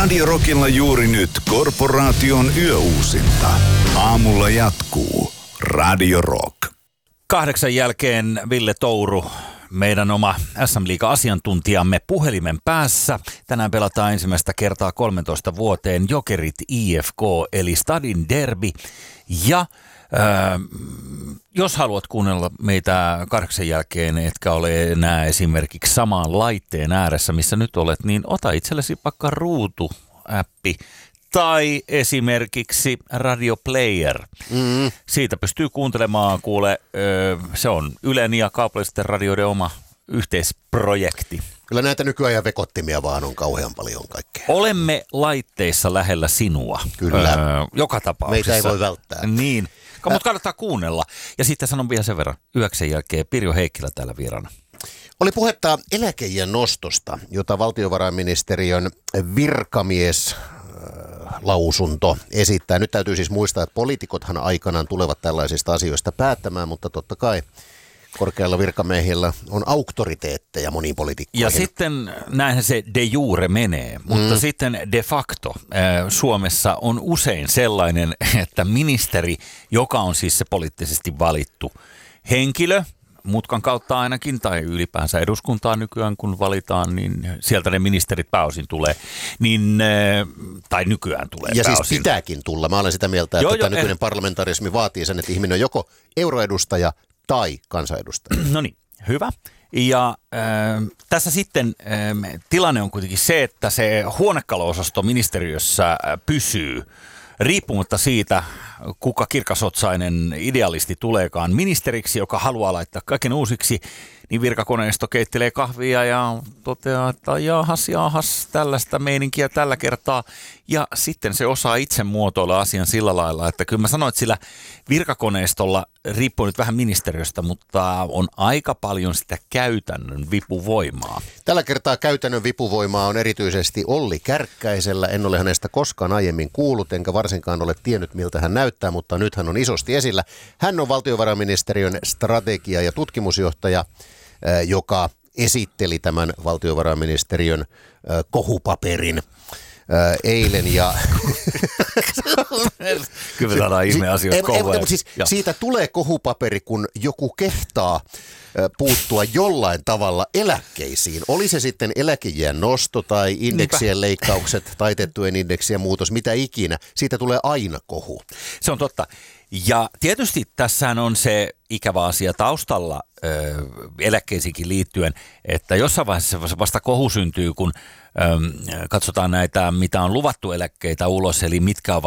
Radio Rockilla juuri nyt Korporaation yöuusinta. Aamulla jatkuu Radio Rock. 8 jälkeen Ville Touru, meidän oma SM-liiga-asiantuntijamme puhelimen päässä. Tänään pelataan ensimmäistä kertaa 13 vuoteen Jokerit IFK eli Stadin derby. Ja jos haluat kuunnella meitä 8 jälkeen, etkä ole enää esimerkiksi samaan laitteen ääressä, missä nyt olet, niin ota itsellesi vaikka ruutuäppi tai esimerkiksi Radio Player. Siitä pystyy kuuntelemaan, se on Ylen ja kaupallisten radioiden oma yhteisprojekti. Kyllä näitä nykyajan vekottimia vaan on kauhean paljon kaikkea. Olemme laitteissa lähellä sinua. Kyllä. Joka tapauksessa. Meitä ei voi välttää. Niin, mutta kannattaa kuunnella. Ja sitten sanon vielä sen verran, 9 jälkeen Pirjo Heikkilä täällä vieraana. Oli puhetta eläkeiän nostosta, jota valtiovarainministeriön virkamies lausunto esittää. Nyt täytyy siis muistaa, että poliitikothan aikanaan tulevat tällaisista asioista päättämään, mutta totta kai korkealla virkamiehillä on auktoriteetteja moniin poliitikkoihin. Ja sitten näinhän se de jure menee, mutta sitten de facto Suomessa on usein sellainen, että ministeri, joka on siis se poliittisesti valittu henkilö, mutkan kautta ainakin, tai ylipäänsä eduskuntaa nykyään, kun valitaan, niin sieltä ne ministerit pääosin tulee, niin, tai nykyään tulee ja pääosin. Siis pitääkin tulla. Mä olen sitä mieltä, että nykyinen parlamentarismi vaatii sen, että ihminen on joko euroedustaja tai kansanedustaja. No niin, hyvä. Ja tässä sitten tilanne on kuitenkin se, että se huonekaluosasto ministeriössä pysyy riippumatta siitä, kuka kirkasotsainen idealisti tuleekaan ministeriksi, joka haluaa laittaa kaiken uusiksi, niin virkakoneisto keittelee kahvia ja toteaa, että jahas, tällaista meininkiä tällä kertaa. Ja sitten se osaa itse muotoilla asian sillä lailla, että kyllä mä sanoin, että sillä virkakoneistolla riippuu nyt vähän ministeriöstä, mutta on aika paljon sitä käytännön vipuvoimaa. Tällä kertaa käytännön vipuvoimaa on erityisesti Olli Kärkkäisellä. En ole hänestä koskaan aiemmin kuullut, enkä varsinkaan ole tiennyt, miltä hän näyttää, mutta nyt hän on isosti esillä. Hän on valtiovarainministeriön strategia- ja tutkimusjohtaja, joka esitteli tämän valtiovarainministeriön kohupaperin eilen. Ja Kyllä saadaan ihme asioita kohuja. Siis siitä tulee kohupaperi, kun joku kehtaa puuttua jollain tavalla eläkkeisiin. Oli se sitten eläkeiän nosto tai indeksien leikkaukset, taitettujen indeksien muutos, mitä ikinä. Siitä tulee aina kohu. Se on totta. Ja tietysti tässähän on se ikävä asia taustalla eläkkeisiinkin liittyen, että jossain vaiheessa vasta kohu syntyy, kun katsotaan näitä, mitä on luvattu eläkkeitä ulos, eli mitkä ovat